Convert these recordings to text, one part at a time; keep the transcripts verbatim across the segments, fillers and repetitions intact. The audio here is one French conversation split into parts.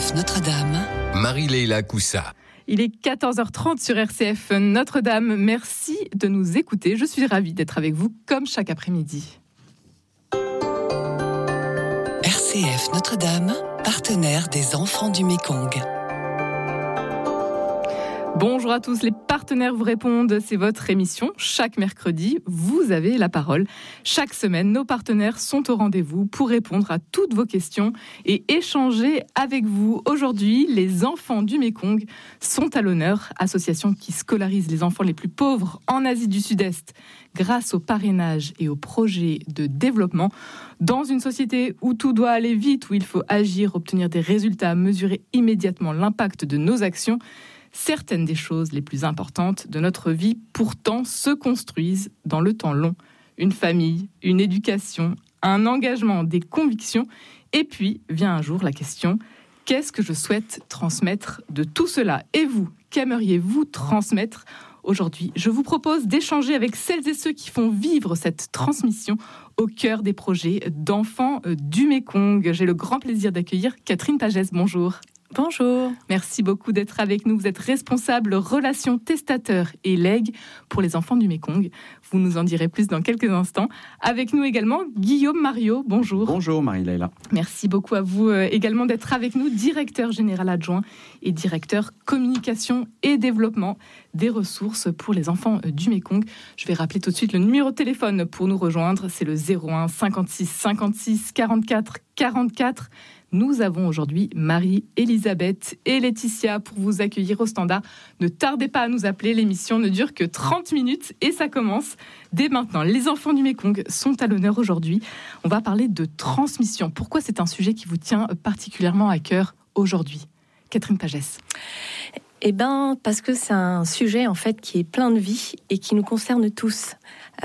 F Notre-Dame, Marie-Leila Coussa. Il est quatorze heures trente sur R C F Notre-Dame. Merci de nous écouter. Je suis ravie d'être avec vous comme chaque après-midi. R C F Notre-Dame, partenaire des enfants du Mékong. Bonjour à tous, les partenaires vous répondent, c'est votre émission. Chaque mercredi, vous avez la parole. Chaque semaine, nos partenaires sont au rendez-vous pour répondre à toutes vos questions et échanger avec vous. Aujourd'hui, les enfants du Mékong sont à l'honneur, association qui scolarise les enfants les plus pauvres en Asie du Sud-Est grâce au parrainage et aux projets de développement. Dans une société où tout doit aller vite, où il faut agir, obtenir des résultats, mesurer immédiatement l'impact de nos actions, certaines des choses les plus importantes de notre vie, pourtant, se construisent dans le temps long. Une famille, une éducation, un engagement, des convictions. Et puis vient un jour la question, qu'est-ce que je souhaite transmettre de tout cela ? Et vous, qu'aimeriez-vous transmettre ? Aujourd'hui, je vous propose d'échanger avec celles et ceux qui font vivre cette transmission au cœur des projets d'enfants du Mékong. J'ai le grand plaisir d'accueillir Catherine Pagès. Bonjour. Bonjour. Merci beaucoup d'être avec nous. Vous êtes responsable relations testateur et legs pour les enfants du Mékong. Vous nous en direz plus dans quelques instants. Avec nous également, Guillaume Mariot. Bonjour. Bonjour Marie-Leila. Merci beaucoup à vous euh, également d'être avec nous, directeur général adjoint et directeur communication et développement des ressources pour les enfants du Mékong. Je vais rappeler tout de suite le numéro de téléphone pour nous rejoindre. C'est le zéro un cinquante-six cinquante-six quarante-quatre quarante-quatre. Nous avons aujourd'hui Marie, Elisabeth et Laetitia pour vous accueillir au standard. Ne tardez pas à nous appeler, l'émission ne dure que trente minutes et ça commence dès maintenant. Les enfants du Mékong sont à l'honneur aujourd'hui. On va parler de transmission. Pourquoi c'est un sujet qui vous tient particulièrement à cœur aujourd'hui ? Catherine Pagès. Eh bien, parce que c'est un sujet en fait qui est plein de vie et qui nous concerne tous.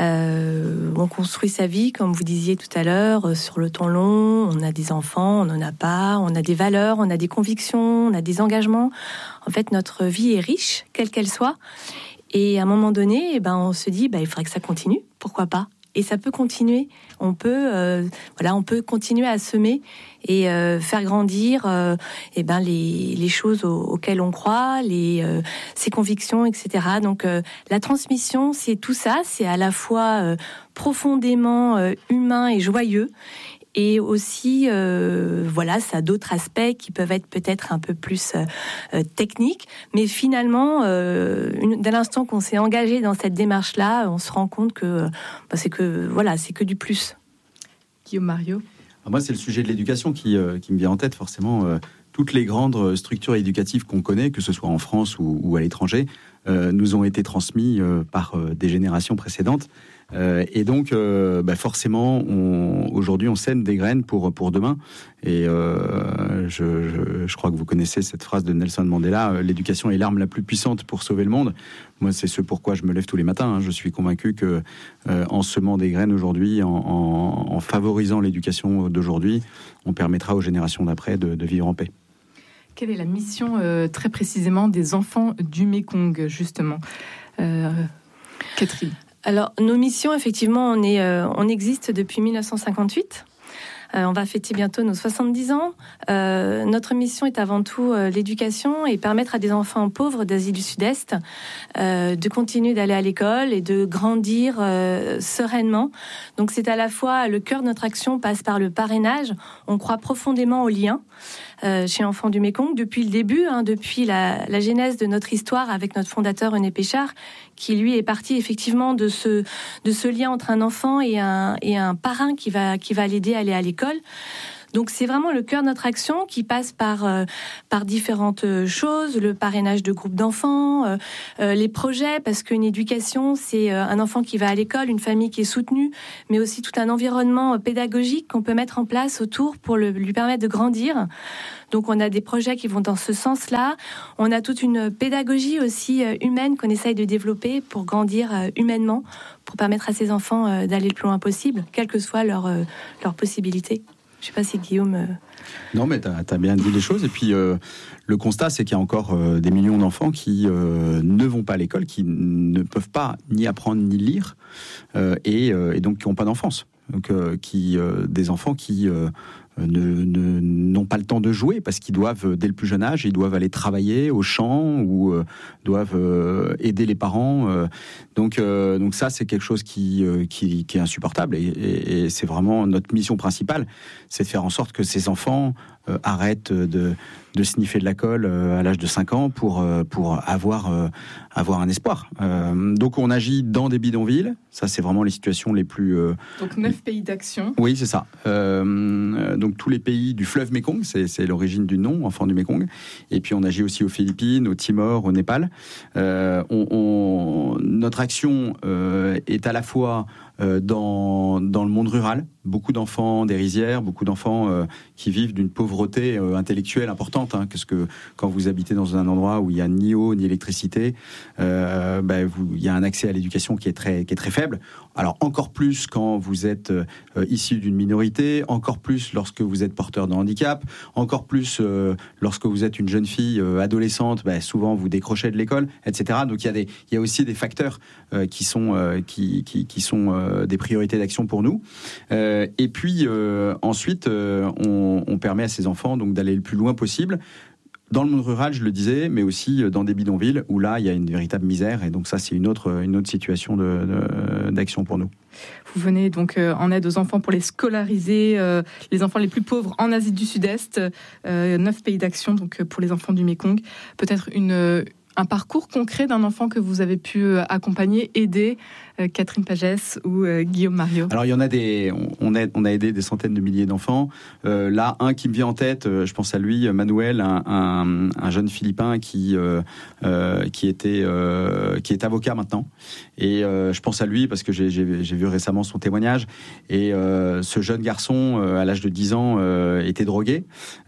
Euh, on construit sa vie, comme vous disiez tout à l'heure, sur le temps long. On a des enfants, on n'en a pas. On a des valeurs, on a des convictions, on a des engagements. En fait, notre vie est riche, quelle qu'elle soit. Et à un moment donné, eh ben, on se dit, bah, il faudrait que ça continue. Pourquoi pas ? Et ça peut continuer. On peut, euh, voilà, on peut continuer à semer et euh, faire grandir, euh, eh ben les, les choses aux, auxquelles on croit, les euh, ses convictions, et cetera. Donc euh, la transmission, c'est tout ça. C'est à la fois euh, profondément euh, humain et joyeux. Et aussi, euh, voilà, ça a d'autres aspects qui peuvent être peut-être un peu plus euh, techniques. Mais finalement, euh, une, dès l'instant qu'on s'est engagé dans cette démarche-là, on se rend compte que, bah, c'est que, voilà, c'est que du plus. Guillaume Mariot. Alors moi, c'est le sujet de l'éducation qui, euh, qui me vient en tête, forcément. Euh, toutes les grandes structures éducatives qu'on connaît, que ce soit en France ou, ou à l'étranger, euh, nous ont été transmises euh, par euh, des générations précédentes. Euh, et donc, euh, bah forcément, on, aujourd'hui, on sème des graines pour, pour demain. Et euh, je, je, je crois que vous connaissez cette phrase de Nelson Mandela, euh, l'éducation est l'arme la plus puissante pour sauver le monde. Moi, c'est ce pourquoi je me lève tous les matins. Hein. Je suis convaincu que, euh, en semant des graines aujourd'hui, en, en, en favorisant l'éducation d'aujourd'hui, on permettra aux générations d'après de, de vivre en paix. Quelle est la mission, euh, très précisément, des enfants du Mékong, justement euh, Catherine. Alors, nos missions, effectivement, on, est, euh, on existe depuis dix-neuf cent cinquante-huit. Euh, on va fêter bientôt nos soixante-dix ans. Euh, notre mission est avant tout euh, l'éducation et permettre à des enfants pauvres d'Asie du Sud-Est euh, de continuer d'aller à l'école et de grandir euh, sereinement. Donc, c'est à la fois le cœur de notre action passe par le parrainage. On croit profondément au lien euh, chez Enfants du Mékong depuis le début, hein, depuis la, la genèse de notre histoire avec notre fondateur René Péchard, qui lui est parti effectivement de ce de ce lien entre un enfant et un et un parrain qui va qui va l'aider à aller à l'école. Donc c'est vraiment le cœur de notre action qui passe par euh, par différentes choses, le parrainage de groupes d'enfants, euh, euh, les projets, parce qu'une éducation c'est euh, un enfant qui va à l'école, une famille qui est soutenue, mais aussi tout un environnement pédagogique qu'on peut mettre en place autour pour le, lui permettre de grandir. Donc on a des projets qui vont dans ce sens-là. On a toute une pédagogie aussi euh, humaine qu'on essaye de développer pour grandir euh, humainement, pour permettre à ces enfants euh, d'aller le plus loin possible, quelles que soient leurs euh, leurs possibilités. Je ne sais pas si Guillaume... Euh... Non, mais tu as bien dit les choses. Et puis, euh, le constat, c'est qu'il y a encore euh, des millions d'enfants qui euh, ne vont pas à l'école, qui ne peuvent pas ni apprendre ni lire, euh, et, euh, et donc qui n'ont pas d'enfance. Donc, euh, qui, euh, des enfants qui euh, ne, ne, n'ont pas le temps de jouer parce qu'ils doivent, dès le plus jeune âge, ils doivent aller travailler au champ ou euh, doivent euh, aider les parents. Euh, donc, euh, donc ça, c'est quelque chose qui, euh, qui, qui est insupportable. Et, et, et c'est vraiment notre mission principale, c'est de faire en sorte que ces enfants euh, arrêtent de, de sniffer de la colle euh, à l'âge de cinq ans pour, euh, pour avoir, euh, avoir un espoir. Euh, donc on agit dans des bidonvilles. Ça, c'est vraiment les situations les plus... Euh, donc neuf pays d'action. Oui, c'est ça. Euh, donc tous les pays du fleuve Mékong, c'est, c'est l'origine du nom, enfants du Mékong. Et puis on agit aussi aux Philippines, au Timor, au Népal. Euh, on, on, notre action euh, est à la fois euh, dans, dans le monde rural, beaucoup d'enfants des rizières, beaucoup d'enfants euh, qui vivent d'une pauvreté euh, intellectuelle importante, hein, parce que quand vous habitez dans un endroit où il n'y a ni eau ni électricité, euh, ben vous, il y a un accès à l'éducation qui est très, qui est très faible. Alors encore plus quand vous êtes euh, issu d'une minorité, encore plus lorsque vous êtes porteur de handicap, encore plus euh, lorsque vous êtes une jeune fille euh, adolescente, ben, souvent vous décrochez de l'école, et cetera. Donc il y a, des, il y a aussi des facteurs euh, qui sont, euh, qui, qui, qui sont euh, des priorités d'action pour nous. Euh, et puis euh, ensuite, euh, on, on permet à ces enfants donc, d'aller le plus loin possible. Dans le monde rural, je le disais, mais aussi dans des bidonvilles où là, il y a une véritable misère. Et donc ça, c'est une autre, une autre situation de, de, d'action pour nous. Vous venez donc euh, en aide aux enfants pour les scolariser, euh, les enfants les plus pauvres en Asie du Sud-Est, euh, neuf pays d'action donc pour les enfants du Mékong. Peut-être une... un parcours concret d'un enfant que vous avez pu accompagner, aider, euh, Catherine Pagès ou euh, Guillaume Mariot? Alors il y en a des, on a, on a aidé des centaines de milliers d'enfants. Euh, là, un qui me vient en tête, euh, je pense à lui, Manuel, un, un, un jeune Philippin qui euh, euh, qui était euh, qui est avocat maintenant. Et euh, je pense à lui parce que j'ai, j'ai, j'ai vu récemment son témoignage. Et euh, ce jeune garçon, euh, à l'âge de dix ans, euh, était drogué.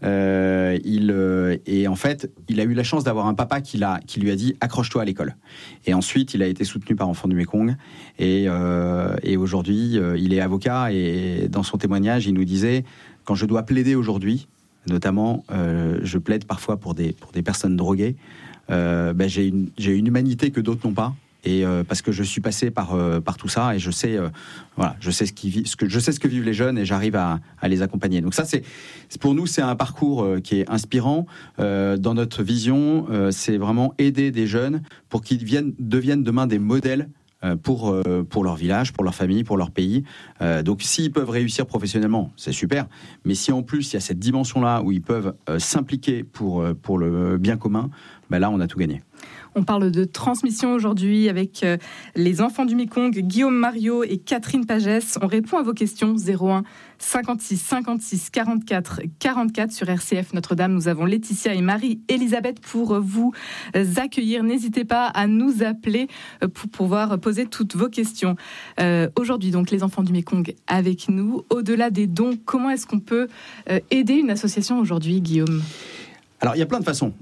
Euh, il euh, et en fait, il a eu la chance d'avoir un papa qui l'a qui lui a dit accroche-toi à l'école. Et ensuite, il a été soutenu par Enfants du Mékong et, euh, et aujourd'hui, euh, il est avocat et dans son témoignage, il nous disait quand je dois plaider aujourd'hui, notamment, euh, je plaide parfois pour des pour des personnes droguées. Euh, ben, j'ai une j'ai une humanité que d'autres n'ont pas. Et euh, parce que je suis passé par euh, par tout ça et je sais euh, voilà je sais ce qui vit, ce que je sais ce que vivent les jeunes et j'arrive à, à les accompagner. Donc ça c'est, c'est pour nous c'est un parcours euh, qui est inspirant. Euh, dans notre vision, euh, c'est vraiment aider des jeunes pour qu'ils viennent deviennent demain des modèles euh, pour euh, pour leur village, pour leur famille, pour leur pays. Euh, donc s'ils peuvent réussir professionnellement, c'est super. Mais si en plus il y a cette dimension là où ils peuvent euh, s'impliquer pour euh, pour le bien commun, ben là on a tout gagné. On parle de transmission aujourd'hui avec les enfants du Mékong, Guillaume Mariot et Catherine Pagès. On répond à vos questions zéro un cinquante-six cinquante-six quarante-quatre quarante-quatre sur R C F Notre-Dame. Nous avons Laetitia et Marie-Elisabeth pour vous accueillir. N'hésitez pas à nous appeler pour pouvoir poser toutes vos questions. Euh, aujourd'hui, donc, les enfants du Mékong avec nous. Au-delà des dons, comment est-ce qu'on peut aider une association aujourd'hui, Guillaume ? Alors, il y a plein de façons.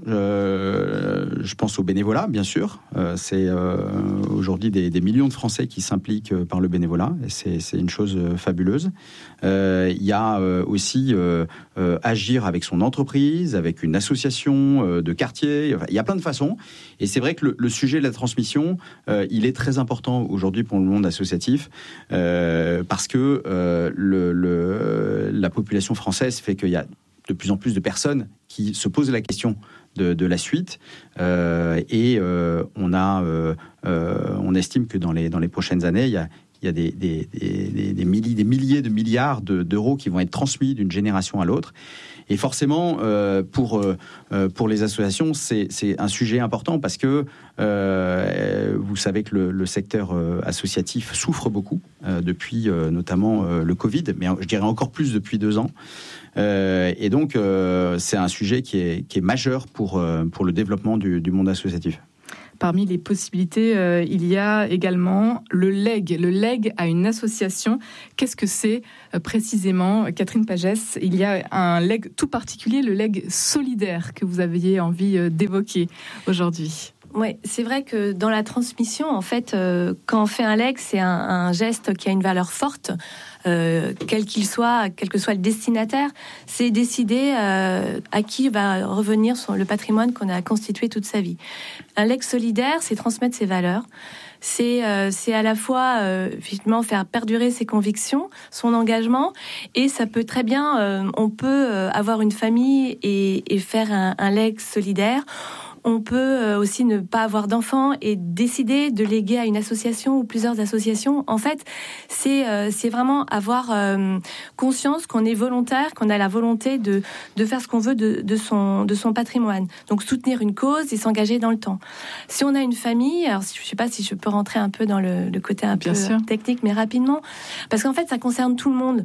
Euh, je pense au bénévolat, bien sûr. Euh, c'est euh, aujourd'hui des, des millions de Français qui s'impliquent par le bénévolat. Et c'est, c'est une chose fabuleuse. Euh, il y a euh, aussi euh, euh, agir avec son entreprise, avec une association euh, de quartier. Enfin, il y a plein de façons. Et c'est vrai que le, le sujet de la transmission, euh, il est très important aujourd'hui pour le monde associatif euh, parce que euh, le, le, la population française fait qu'il y a de plus en plus de personnes qui se posent la question de, de la suite euh, et euh, on a, euh, euh, on estime que dans les dans les prochaines années, il y a il y a des des des, des, milliers, des milliers de milliards de, d'euros qui vont être transmis d'une génération à l'autre. Et forcément, euh, pour euh, pour les associations, c'est c'est un sujet important parce que euh, vous savez que le, le secteur euh, associatif souffre beaucoup euh, depuis euh, notamment euh, le Covid, mais je dirais encore plus depuis deux ans. Euh, et donc, euh, c'est un sujet qui est, qui est majeur pour, euh, pour le développement du, du monde associatif. Parmi les possibilités, euh, il y a également le legs, le legs à une association. Qu'est-ce que c'est euh, précisément, Catherine Pagès? Il y a un legs tout particulier, le legs solidaire, que vous aviez envie euh, d'évoquer aujourd'hui. Oui, c'est vrai que dans la transmission, en fait, euh, quand on fait un legs, c'est un, un geste qui a une valeur forte, euh, quel qu'il soit, quel que soit le destinataire. C'est décider euh, à qui va revenir son, le patrimoine qu'on a constitué toute sa vie. Un legs solidaire, c'est transmettre ses valeurs. C'est, euh, c'est à la fois euh, effectivement faire perdurer ses convictions, son engagement, et ça peut très bien, euh, on peut euh, avoir une famille et, et faire un, un legs solidaire. On peut aussi ne pas avoir d'enfants et décider de léguer à une association ou plusieurs associations. En fait, c'est euh, c'est vraiment avoir euh, conscience qu'on est volontaire, qu'on a la volonté de de faire ce qu'on veut de de son de son patrimoine. Donc soutenir une cause et s'engager dans le temps. Si on a une famille, alors je sais pas si je peux rentrer un peu dans le, le côté un Bien peu sûr. technique, mais rapidement, parce qu'en fait ça concerne tout le monde,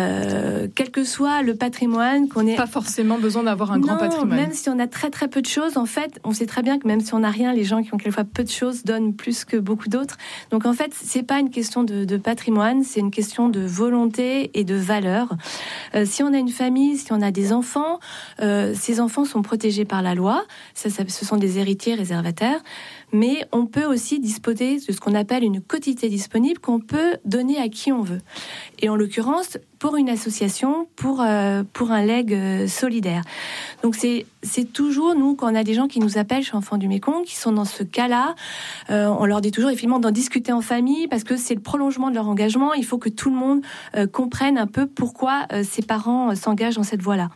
euh, quel que soit le patrimoine qu'on ait. Pas forcément besoin d'avoir un non, grand patrimoine. Même si on a très très peu de choses, en fait. On sait très bien que même si on n'a rien, les gens qui ont quelquefois peu de choses donnent plus que beaucoup d'autres. Donc en fait, c'est pas une question de, de patrimoine, c'est une question de volonté et de valeur. Euh, si on a une famille, si on a des enfants, euh, ces enfants sont protégés par la loi. Ça, ça, ce sont des héritiers réservataires. Mais on peut aussi disposer de ce qu'on appelle une quotité disponible qu'on peut donner à qui on veut. Et en l'occurrence, pour une association, pour euh, pour un legs euh, solidaire. Donc c'est c'est toujours nous quand on a des gens qui nous appellent chez Enfants du Mékong, qui sont dans ce cas-là, euh, on leur dit toujours effectivement d'en discuter en famille parce que c'est le prolongement de leur engagement. Il faut que tout le monde euh, comprenne un peu pourquoi euh, ses parents euh, s'engagent dans cette voie-là.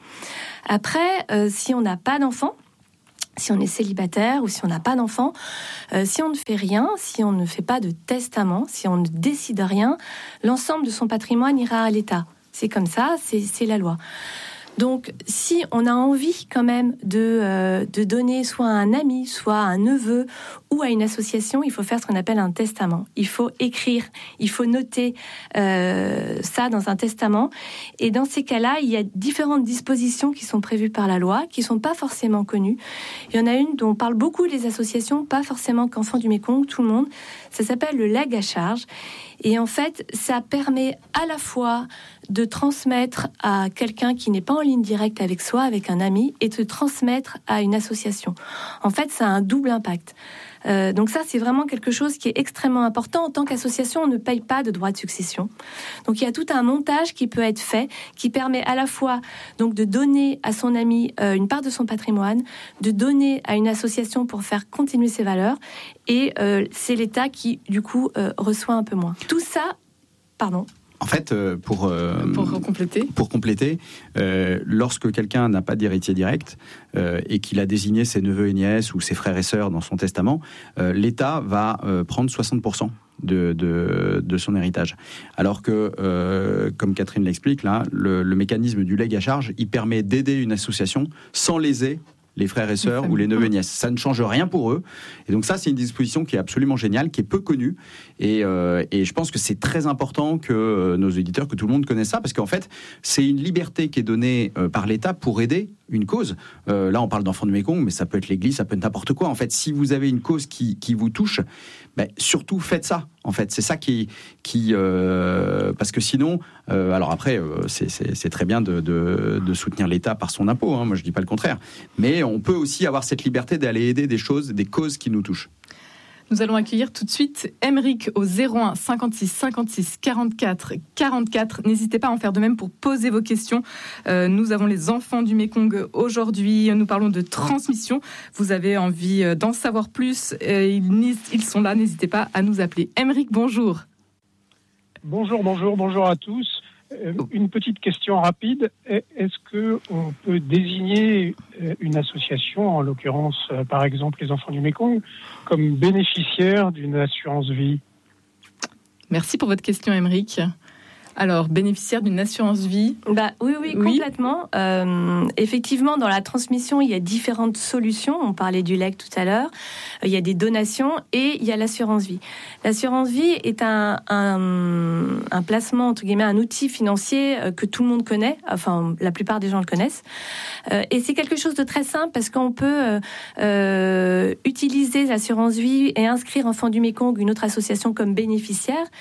Après, euh, si on n'a pas d'enfants, si on est célibataire ou si on n'a pas d'enfant, euh, si on ne fait rien, si on ne fait pas de testament, si on ne décide rien, l'ensemble de son patrimoine ira à l'État. C'est comme ça, c'est, c'est la loi. Donc, si on a envie quand même de, euh, de donner soit à un ami, soit à un neveu ou à une association, il faut faire ce qu'on appelle un testament. Il faut écrire, il faut noter euh, ça dans un testament. Et dans ces cas-là, il y a différentes dispositions qui sont prévues par la loi, qui sont pas forcément connues. Il y en a une dont parlent beaucoup les associations, pas forcément qu'Enfants du Mékong, tout le monde. Ça s'appelle le legs à charge. Et en fait, ça permet à la fois de transmettre à quelqu'un qui n'est pas en ligne directe avec soi, avec un ami, et de transmettre à une association. En fait, ça a un double impact. Euh, donc ça, c'est vraiment quelque chose qui est extrêmement important. En tant qu'association, on ne paye pas de droits de succession. Donc il y a tout un montage qui peut être fait, qui permet à la fois donc de donner à son ami euh, une part de son patrimoine, de donner à une association pour faire continuer ses valeurs, et euh, c'est l'État qui, du coup, euh, reçoit un peu moins. Tout ça, pardon. En fait, euh, pour, euh, pour compléter, pour compléter euh, lorsque quelqu'un n'a pas d'héritier direct euh, et qu'il a désigné ses neveux et nièces ou ses frères et sœurs dans son testament, euh, l'État va euh, prendre soixante pour cent de, de, de son héritage. Alors que, euh, comme Catherine l'explique, là, le, le mécanisme du legs à charge, il permet d'aider une association sans léser les frères et sœurs ou les neveux et nièces. Ça ne change rien pour eux. Et donc ça, c'est une disposition qui est absolument géniale, qui est peu connue. Et, euh, et je pense que c'est très important que euh, nos auditeurs, que tout le monde connaisse ça, parce qu'en fait, c'est une liberté qui est donnée euh, par l'État pour aider une cause. Euh, là, on parle d'Enfants du Mékong, mais ça peut être l'Église, ça peut être n'importe quoi. En fait, si vous avez une cause qui, qui vous touche, ben, surtout faites ça. En fait, c'est ça qui, qui euh, parce que sinon, euh, alors après, euh, c'est, c'est, c'est très bien de, de, de soutenir l'État par son impôt. Hein, moi, je dis pas le contraire. Mais on peut aussi avoir cette liberté d'aller aider des choses, des causes qui nous touchent. Nous allons accueillir tout de suite Émeric au zéro un cinquante-six cinquante-six quarante-quatre quarante-quatre. N'hésitez pas à en faire de même pour poser vos questions. Euh, nous avons les enfants du Mékong aujourd'hui. Nous parlons de transmission. Vous avez envie d'en savoir plus. Euh, ils, ils sont là. N'hésitez pas à nous appeler. Émeric, bonjour. Bonjour, bonjour, bonjour à tous. Euh, une petite question rapide. Est-ce qu'on peut désigner une association, en l'occurrence, euh, par exemple, les Enfants du Mékong, comme bénéficiaire d'une assurance vie ? Merci pour votre question, Émeric. Alors, bénéficiaire d'une assurance vie ? Bah, oui, oui, oui, complètement. Euh, effectivement, dans la transmission, il y a différentes solutions. On parlait du legs tout à l'heure. Il y a des donations et il y a l'assurance vie. L'assurance vie est un, un, un placement, entre guillemets, un outil financier que tout le monde connaît. Enfin, la plupart des gens le connaissent. Euh, et c'est quelque chose de très simple parce qu'on peut euh, utiliser l'assurance vie et inscrire Enfants du Mékong, une autre association, comme bénéficiaire.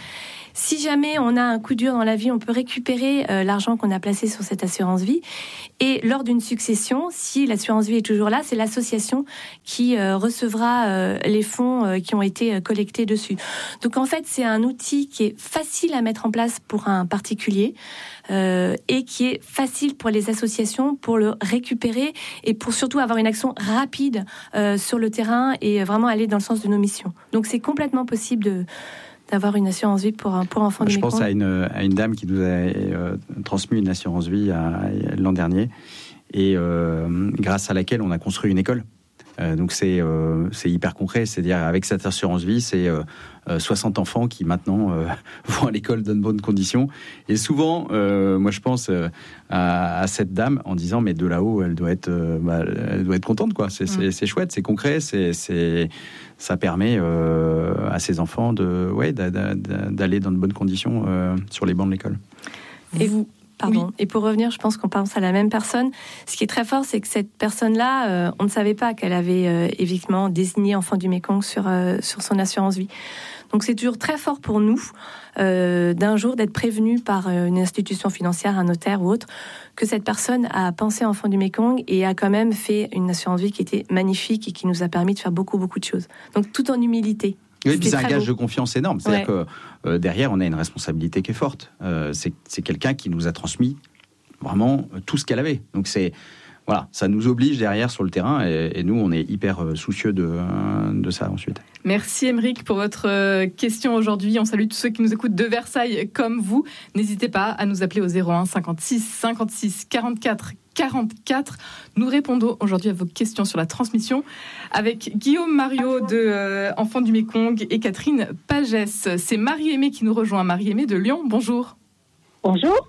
Si jamais on a un coup dur dans la vie, on peut récupérer euh, l'argent qu'on a placé sur cette assurance vie. Et lors d'une succession, si l'assurance vie est toujours là, c'est l'association qui euh, recevra euh, les fonds euh, qui ont été euh, collectés dessus. Donc en fait, c'est un outil qui est facile à mettre en place pour un particulier euh, et qui est facile pour les associations pour le récupérer et pour surtout avoir une action rapide euh, sur le terrain et vraiment aller dans le sens de nos missions. Donc c'est complètement possible de d'avoir une assurance vie pour, pour enfants du Je Mékong. pense à une, à une dame qui nous a euh, transmis une assurance vie à, à, l'an dernier et euh, grâce à laquelle on a construit une école. Euh, donc c'est, euh, c'est hyper concret, c'est-à-dire avec cette assurance vie, c'est euh, soixante enfants qui maintenant euh, vont à l'école dans de bonnes conditions. Et souvent, euh, moi je pense euh, à, à cette dame en disant mais de là-haut, elle doit être, euh, bah, elle doit être contente quoi. C'est, mmh. c'est, c'est chouette, c'est concret, c'est, c'est ça permet euh, à ces enfants de, ouais, d'aller dans de bonnes conditions euh, sur les bancs de l'école. Et vous Pardon. Oui. Et pour revenir, je pense qu'on pense à la même personne. Ce qui est très fort, c'est que cette personne-là, euh, on ne savait pas qu'elle avait euh, évidemment désigné enfant du Mékong sur, euh, sur son assurance vie. Donc c'est toujours très fort pour nous euh, d'un jour d'être prévenu par une institution financière, un notaire ou autre, que cette personne a pensé enfant du Mékong et a quand même fait une assurance vie qui était magnifique et qui nous a permis de faire beaucoup, beaucoup de choses. Donc tout en humilité. Oui, puis c'est un gage beau. de confiance énorme. C'est-à-dire ouais. que euh, derrière, on a une responsabilité qui est forte. Euh, c'est, c'est quelqu'un qui nous a transmis vraiment tout ce qu'elle avait. Donc c'est voilà, ça nous oblige derrière sur le terrain et, et nous, on est hyper soucieux de, de ça ensuite. Merci Émeric pour votre question aujourd'hui. On salue tous ceux qui nous écoutent de Versailles comme vous. N'hésitez pas à nous appeler au zéro un cinquante-six cinquante-six quarante-quatre quarante-quatre. Nous répondons aujourd'hui à vos questions sur la transmission avec Guillaume Mario de euh, Enfants du Mékong et Catherine Pagès. C'est Marie-Aimée qui nous rejoint. Marie-Aimée de Lyon, bonjour. Bonjour.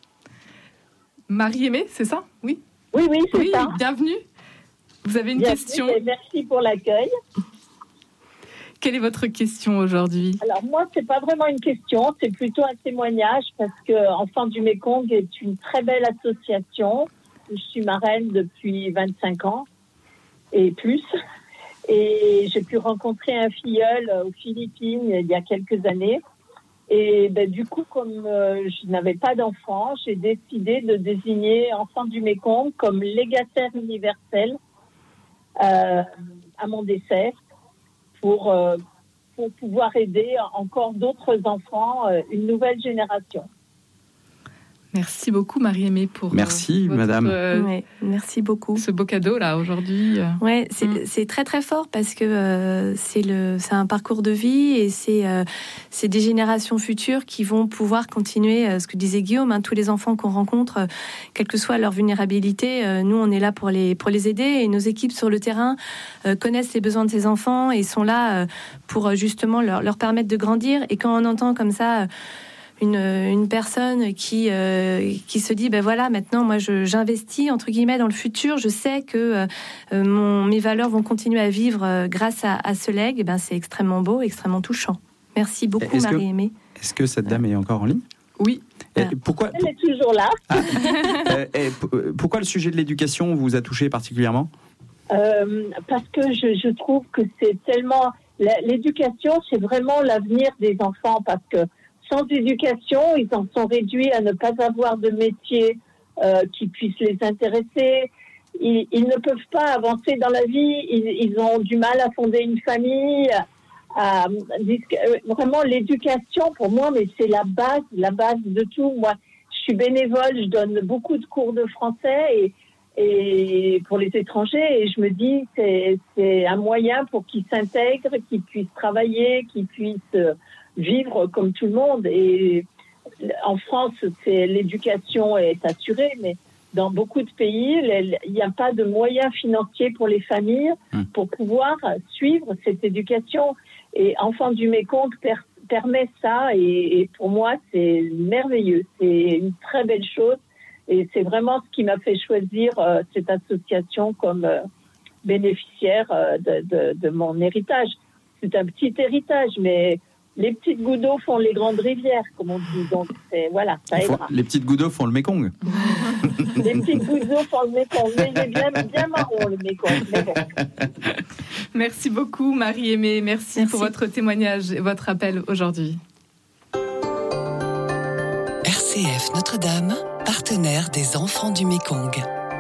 Marie-Aimée, c'est ça ? Oui. Oui, oui, c'est oui, ça. Bienvenue. Vous avez une bienvenue question. Et merci pour l'accueil. Quelle est votre question aujourd'hui ? Alors moi, c'est pas vraiment une question, c'est plutôt un témoignage parce que Enfants du Mékong est une très belle association. Je suis marraine depuis vingt-cinq ans et plus. Et j'ai pu rencontrer un filleul aux Philippines il y a quelques années. Et ben, du coup, comme euh, je n'avais pas d'enfant, j'ai décidé de désigner Enfants du Mékong comme légataire universel euh, à mon décès pour, euh, pour pouvoir aider encore d'autres enfants, euh, une nouvelle génération. Merci beaucoup Marie-Aimée pour merci, euh, votre, madame. Euh, ouais, merci beaucoup. Ce beau cadeau là aujourd'hui. Ouais, c'est, mmh. c'est très très fort parce que euh, c'est le c'est un parcours de vie et c'est euh, c'est des générations futures qui vont pouvoir continuer euh, ce que disait Guillaume, hein, tous les enfants qu'on rencontre, euh, quelle que soit leur vulnérabilité, euh, nous on est là pour les pour les aider et nos équipes sur le terrain euh, connaissent les besoins de ces enfants et sont là euh, pour justement leur leur permettre de grandir. Et quand on entend comme ça euh, Une, une personne qui, euh, qui se dit, ben voilà, maintenant, moi, je, j'investis, entre guillemets, dans le futur. Je sais que euh, mon, mes valeurs vont continuer à vivre euh, grâce à, à ce legs. Et ben, c'est extrêmement beau, extrêmement touchant. Merci beaucoup, est-ce Marie-Aimée. Que, est-ce que cette dame est encore en ligne ? Oui. Et pourquoi, Elle est toujours là. Ah, euh, et pourquoi le sujet de l'éducation vous a touché particulièrement ? euh, Parce que je, je trouve que c'est tellement... L'éducation, c'est vraiment l'avenir des enfants, parce que sans éducation, ils en sont réduits à ne pas avoir de métier euh, qui puisse les intéresser. Ils, ils ne peuvent pas avancer dans la vie. Ils, ils ont du mal à fonder une famille. À, à, vraiment, l'éducation, pour moi, mais c'est la base, la base de tout. Moi, je suis bénévole, je donne beaucoup de cours de français et, et pour les étrangers. Et je me dis, c'est, c'est un moyen pour qu'ils s'intègrent, qu'ils puissent travailler, qu'ils puissent... vivre comme tout le monde. Et en France, c'est, l'éducation est assurée, mais dans beaucoup de pays, il n'y a pas de moyens financiers pour les familles pour pouvoir suivre cette éducation. Et Enfants du Mékong per- permet ça, et, et pour moi, c'est merveilleux. C'est une très belle chose, et c'est vraiment ce qui m'a fait choisir euh, cette association comme euh, bénéficiaire euh, de, de, de mon héritage. C'est un petit héritage, mais les petites gouttes d'eau font les grandes rivières, comme on dit. Donc, c'est, voilà, ça aidera. Les petites gouttes d'eau font le Mékong. Les petites gouttes d'eau font le Mékong. Mais j'ai bien, bien marron, le Mékong. Mais bon. Merci beaucoup, Marie-Aimée. Merci, Merci pour votre témoignage et votre appel aujourd'hui. C F Notre-Dame, partenaire des enfants du Mékong.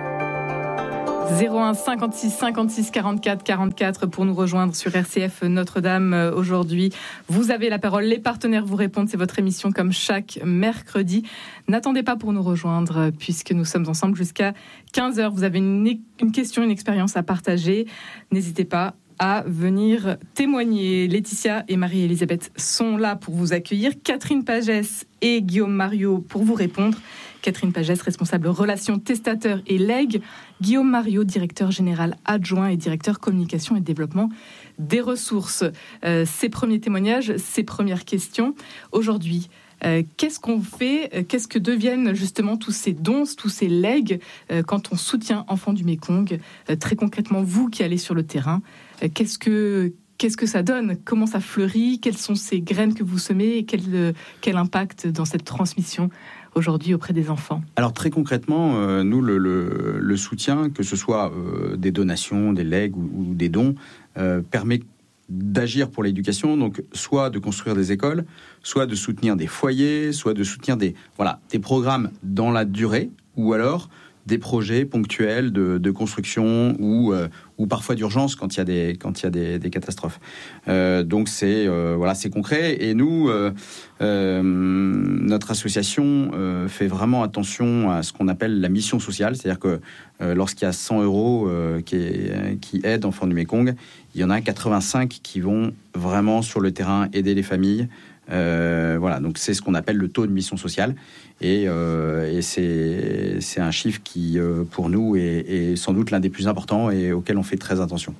zéro un cinquante-six cinquante-six quarante-quatre quarante-quatre pour nous rejoindre sur R C F Notre-Dame aujourd'hui. Vous avez la parole, les partenaires vous répondent, c'est votre émission comme chaque mercredi. N'attendez pas pour nous rejoindre puisque nous sommes ensemble jusqu'à quinze heures. Vous avez une, une question, une expérience à partager, n'hésitez pas à venir témoigner. Laetitia et Marie-Elisabeth sont là pour vous accueillir. Catherine Pagès et Guillaume Mariot pour vous répondre. Catherine Pagès, responsable relations testateurs et legs. Guillaume Mariot, directeur général adjoint et directeur communication et développement des ressources. Euh, ces premiers témoignages, ces premières questions. Aujourd'hui, euh, qu'est-ce qu'on fait ? Qu'est-ce que deviennent justement tous ces dons, tous ces legs euh, quand on soutient Enfants du Mékong ? euh, Très concrètement, vous qui allez sur le terrain, euh, qu'est-ce que... Qu'est-ce que ça donne ? Comment ça fleurit ? Quelles sont ces graines que vous semez ? Et quel, euh, quel impact dans cette transmission aujourd'hui auprès des enfants ? Alors très concrètement, euh, nous, le, le, le soutien, que ce soit euh, des donations, des legs ou, ou des dons, euh, permet d'agir pour l'éducation, donc soit de construire des écoles, soit de soutenir des foyers, soit de soutenir des, voilà, des programmes dans la durée, ou alors des projets ponctuels de, de construction ou, euh, ou parfois d'urgence quand il y a des, quand il y a des, des catastrophes. Euh, donc c'est, euh, voilà, c'est concret. Et nous, euh, euh, notre association euh, fait vraiment attention à ce qu'on appelle la mission sociale. C'est-à-dire que euh, lorsqu'il y a cent euros euh, qui, est, qui aident Enfants du Mékong, il y en a quatre-vingt-cinq qui vont vraiment sur le terrain aider les familles. Euh, voilà, donc c'est ce qu'on appelle le taux de mission sociale. Et, euh, et c'est, c'est un chiffre qui, euh, pour nous, est, est sans doute l'un des plus importants et auquel on fait très attention.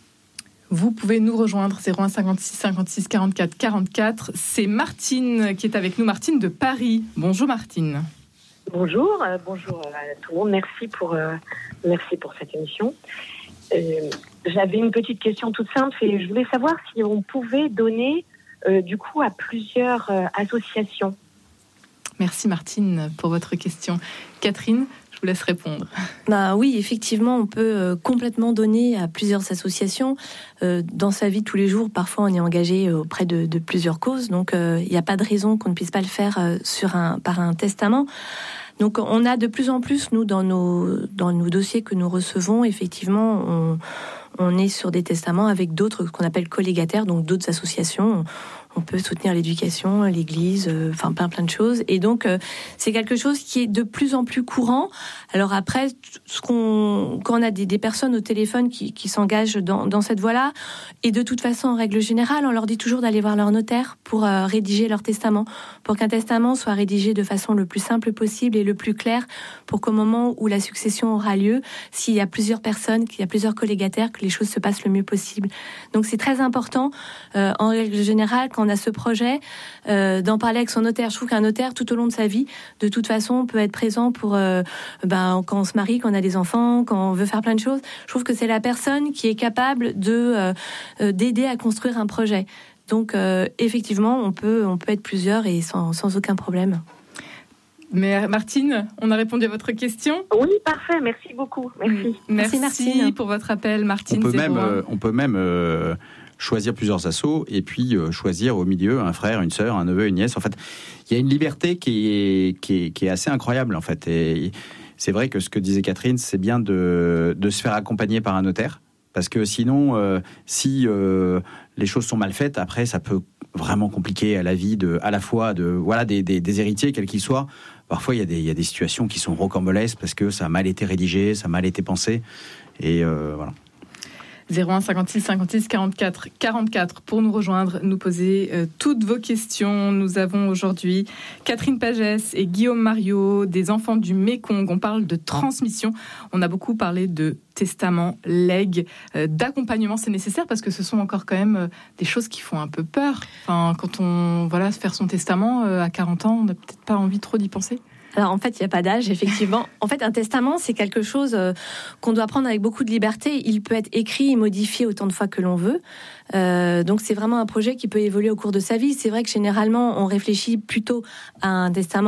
Vous pouvez nous rejoindre, zéro un cinquante-six cinquante-six quarante-quatre quarante-quatre. C'est Martine qui est avec nous, Martine de Paris. Bonjour Martine. Bonjour, euh, bonjour à tout le monde. Merci pour, euh, merci pour cette émission. Euh, j'avais une petite question toute simple et je voulais savoir si on pouvait donner euh, du coup à plusieurs euh, associations. Merci Martine pour votre question. Catherine, je vous laisse répondre. Bah oui, effectivement, on peut euh, complètement donner à plusieurs associations. Euh, dans sa vie de tous les jours, parfois on est engagé auprès de, de plusieurs causes, donc il euh, n'y a pas de raison qu'on ne puisse pas le faire euh, sur un, par un testament. Donc on a de plus en plus, nous, dans nos, dans nos dossiers que nous recevons, effectivement, on, on est sur des testaments avec d'autres qu'on appelle collégataires, donc d'autres associations. On peut soutenir l'éducation, l'église, euh, enfin plein plein de choses. Et donc euh, c'est quelque chose qui est de plus en plus courant. Alors après, ce qu'on, quand on a des, des personnes au téléphone qui, qui s'engagent dans, dans cette voie-là, et de toute façon, en règle générale, on leur dit toujours d'aller voir leur notaire pour euh, rédiger leur testament, pour qu'un testament soit rédigé de façon le plus simple possible et le plus clair, pour qu'au moment où la succession aura lieu, s'il y a plusieurs personnes, qu'il y a plusieurs collégataires, que les choses se passent le mieux possible. Donc c'est très important, euh, en règle générale, quand on a ce projet, euh, d'en parler avec son notaire. Je trouve qu'un notaire, tout au long de sa vie, de toute façon, peut être présent pour euh, ben, quand on se marie, quand on a des enfants, quand on veut faire plein de choses. Je trouve que c'est la personne qui est capable de euh, d'aider à construire un projet. Donc, euh, effectivement, on peut, on peut être plusieurs et sans, sans aucun problème. Mais Martine, on a répondu à votre question. Oui, parfait. Merci beaucoup. Merci. Merci, Merci Martine. pour votre appel, Martine. On peut même, euh, on peut même euh, choisir plusieurs assos et puis euh, choisir au milieu un frère, une sœur, un neveu, une nièce. En fait, il y a une liberté qui est, qui est, qui est assez incroyable, en fait. Et c'est vrai que ce que disait Catherine, c'est bien de, de se faire accompagner par un notaire. Parce que sinon, euh, si euh, les choses sont mal faites, après, ça peut vraiment compliquer à la vie de, à la fois de, voilà, des, des, des héritiers, quels qu'ils soient. Parfois, il y a des, il y a des situations qui sont rocambolesques parce que ça a mal été rédigé, ça a mal été pensé. Et euh, voilà. zéro un cinquante-six cinquante-six quarante-quatre quarante-quatre pour nous rejoindre, nous poser euh, toutes vos questions. Nous avons aujourd'hui Catherine Pagès et Guillaume Mariot des Enfants du Mékong. On parle de transmission. On a beaucoup parlé de testament, legs, euh, d'accompagnement. C'est nécessaire parce que ce sont encore quand même euh, des choses qui font un peu peur. Enfin, quand on voilà faire son testament euh, à quarante ans, on n'a peut-être pas envie trop d'y penser. Alors en fait, il n'y a pas d'âge, effectivement. En fait, un testament, c'est quelque chose euh, qu'on doit prendre avec beaucoup de liberté. Il peut être écrit et modifié autant de fois que l'on veut. Euh, donc c'est vraiment un projet qui peut évoluer au cours de sa vie. C'est vrai que généralement, on réfléchit plutôt à un testament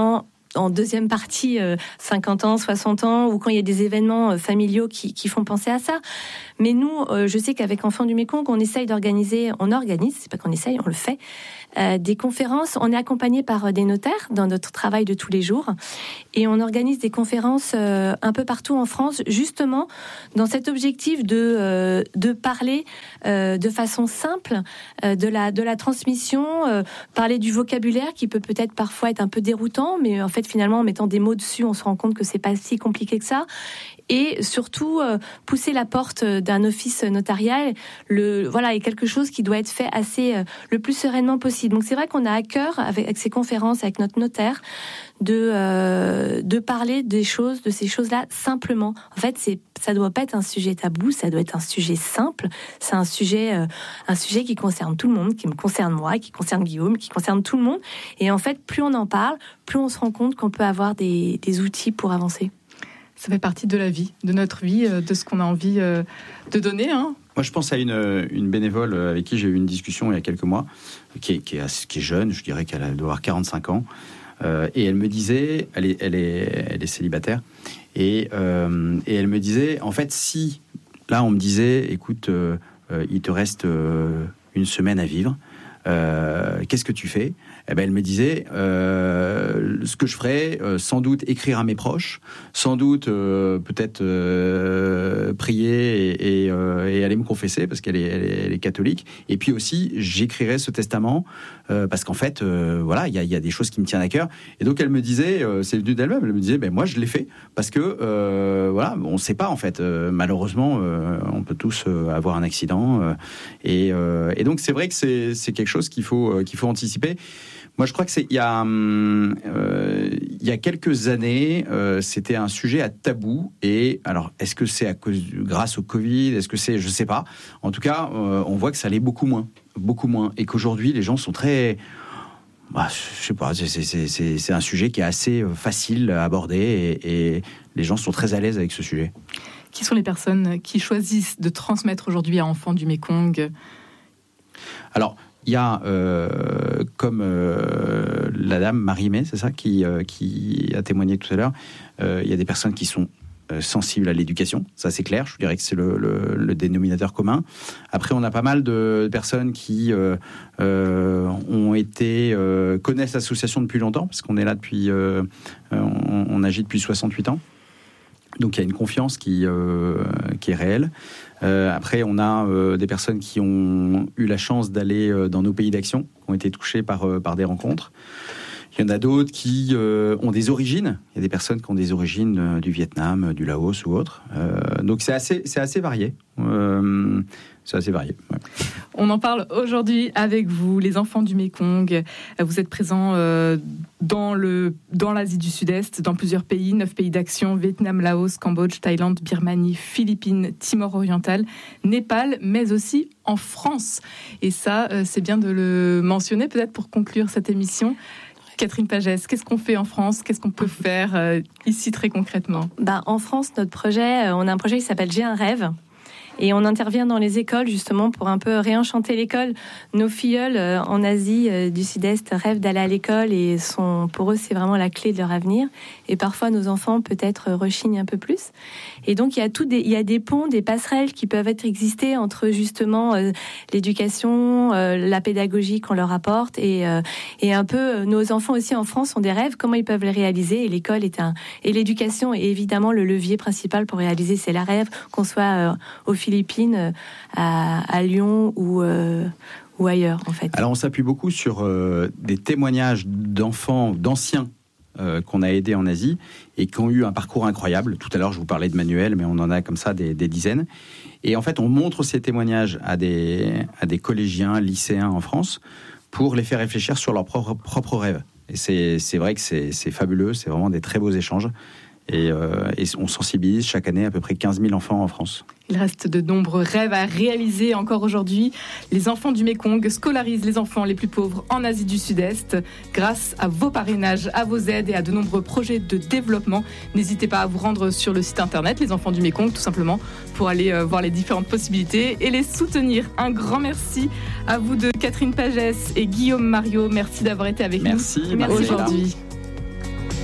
en deuxième partie, euh, cinquante ans, soixante ans, ou quand il y a des événements euh, familiaux qui, qui font penser à ça. Mais nous, euh, je sais qu'avec Enfants du Mékong, on essaye d'organiser, on organise, c'est pas qu'on essaye, on le fait, euh, des conférences. On est accompagné par euh, des notaires dans notre travail de tous les jours, et on organise des conférences euh, un peu partout en France, justement dans cet objectif de euh, de parler euh, de façon simple euh, de la de la transmission, euh, parler du vocabulaire qui peut peut-être parfois être un peu déroutant, mais en fait finalement en mettant des mots dessus, on se rend compte que c'est pas si compliqué que ça. Et surtout euh, pousser la porte d'un office notarial, le voilà, est quelque chose qui doit être fait assez euh, le plus sereinement possible. Donc c'est vrai qu'on a à cœur avec, avec ces conférences, avec notre notaire, de euh, de parler des choses, de ces choses-là simplement. En fait, c'est ça doit pas être un sujet tabou, ça doit être un sujet simple. C'est un sujet euh, un sujet qui concerne tout le monde, qui me concerne moi, qui concerne Guillaume, qui concerne tout le monde. Et en fait, plus on en parle, plus on se rend compte qu'on peut avoir des des outils pour avancer. Ça fait partie de la vie, de notre vie, de ce qu'on a envie de donner. Hein. Moi, je pense à une, une bénévole avec qui j'ai eu une discussion il y a quelques mois, qui est, qui est, qui est jeune, je dirais qu'elle doit avoir quarante-cinq ans, euh, et elle me disait, elle est, elle est, elle est célibataire, et, euh, et elle me disait, en fait, si, là, on me disait, écoute, euh, euh, il te reste euh, une semaine à vivre, euh, qu'est-ce que tu fais ? Eh ben, elle me disait, euh, ce que je ferais, euh, sans doute écrire à mes proches, sans doute euh, peut-être euh, prier et, et, euh, et aller me confesser parce qu'elle est, elle est, elle est catholique. Et puis aussi, j'écrirais ce testament euh, parce qu'en fait, euh, voilà, il y a, y a des choses qui me tiennent à cœur. Et donc elle me disait, euh, c'est venu d'elle-même, elle me disait, ben moi je l'ai fait parce que euh, voilà, on ne sait pas en fait. Euh, malheureusement, euh, on peut tous euh, avoir un accident euh, et, euh, et donc c'est vrai que c'est, c'est quelque chose qu'il faut euh, qu'il faut anticiper. Moi, je crois que c'est il y a euh, il y a quelques années, euh, c'était un sujet à tabou. Et alors, est-ce que c'est à cause grâce au Covid ? Est-ce que c'est, je sais pas. En tout cas, euh, on voit que ça l'est beaucoup moins, beaucoup moins, et qu'aujourd'hui, les gens sont très, bah, je sais pas, c'est c'est c'est c'est un sujet qui est assez facile à aborder, et, et les gens sont très à l'aise avec ce sujet. Qui sont les personnes qui choisissent de transmettre aujourd'hui à Enfants du Mékong ? Alors, il y a, euh, comme euh, la dame Marie-Mé, c'est ça, qui, euh, qui a témoigné tout à l'heure, euh, il y a des personnes qui sont euh, sensibles à l'éducation, ça c'est clair, je dirais que c'est le, le, le dénominateur commun. Après, on a pas mal de personnes qui euh, euh, ont été, euh, connaissent l'association depuis longtemps, parce qu'on est là depuis, euh, on, on agit depuis soixante-huit ans. Donc il y a une confiance qui, euh, qui est réelle. Euh, après, on a euh, des personnes qui ont eu la chance d'aller euh, dans nos pays d'action, qui ont été touchées par, euh, par des rencontres. Il y en a d'autres qui euh, ont des origines. Il y a des personnes qui ont des origines euh, du Vietnam, du Laos ou autre. Euh, donc c'est assez, c'est assez varié. Euh, c'est assez varié. Ouais. On en parle aujourd'hui avec vous, les Enfants du Mékong. Vous êtes présents euh, dans, le, dans l'Asie du Sud-Est, dans plusieurs pays, neuf pays d'action, Vietnam, Laos, Cambodge, Thaïlande, Birmanie, Philippines, Timor oriental, Népal, mais aussi en France. Et ça, euh, c'est bien de le mentionner, peut-être pour conclure cette émission. Catherine Pagès, qu'est-ce qu'on fait en France ? Qu'est-ce qu'on peut faire euh, ici très concrètement ? Bah, en France, notre projet, on a un projet qui s'appelle J'ai un rêve. Et on intervient dans les écoles justement pour un peu réenchanter l'école. Nos filleuls euh, en Asie euh, du Sud-Est rêvent d'aller à l'école et sont, pour eux, c'est vraiment la clé de leur avenir. Et parfois, nos enfants peut-être rechignent un peu plus. Et donc, il y a tout des, il y a des ponts, des passerelles qui peuvent être exister entre justement euh, l'éducation, euh, la pédagogie qu'on leur apporte et, euh, et un peu euh, nos enfants aussi en France ont des rêves. Comment ils peuvent les réaliser ? Et l'école est un et l'éducation est évidemment le levier principal pour réaliser ces rêves, qu'on soit euh, au Philippines, à, à Lyon ou, euh, ou ailleurs, en fait. Alors, on s'appuie beaucoup sur euh, des témoignages d'enfants, d'anciens euh, qu'on a aidés en Asie et qui ont eu un parcours incroyable. Tout à l'heure, je vous parlais de Manuel, mais on en a comme ça des, des dizaines. Et en fait, on montre ces témoignages à des, à des collégiens, lycéens en France pour les faire réfléchir sur leurs propres, propres rêves. Et c'est, c'est vrai que c'est, c'est fabuleux, c'est vraiment des très beaux échanges. Et, euh, et on sensibilise chaque année à peu près quinze mille enfants en France. Il reste de nombreux rêves à réaliser encore aujourd'hui. Les Enfants du Mékong scolarisent les enfants les plus pauvres en Asie du Sud-Est grâce à vos parrainages, à vos aides et à de nombreux projets de développement. N'hésitez pas à vous rendre sur le site internet Les Enfants du Mékong, tout simplement, pour aller euh, voir les différentes possibilités et les soutenir. Un grand merci à vous deux, Catherine Pagès et Guillaume Mariot. Merci d'avoir été avec merci, nous merci aujourd'hui.